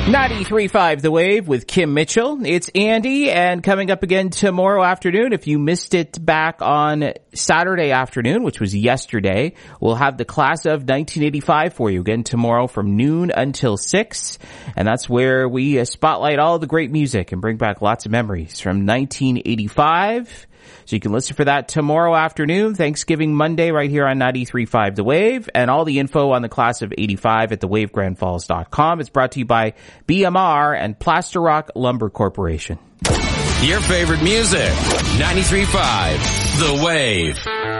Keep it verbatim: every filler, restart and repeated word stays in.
ninety-three point five The Wave with Kim Mitchell. It's Andy, and coming up again tomorrow afternoon, if you missed it back on Saturday afternoon, which was yesterday, we'll have the class of nineteen eighty-five for you again tomorrow from noon until six. And that's where we uh, spotlight all the great music and bring back lots of memories from nineteen eighty-five. So you can listen for that tomorrow afternoon, Thanksgiving Monday, right here on ninety-three point five The Wave. And all the info on the class of eighty-five at the wave grand falls dot com. It's brought to you by B M R and Plaster Rock Lumber Corporation. Your favorite music, ninety-three point five The Wave.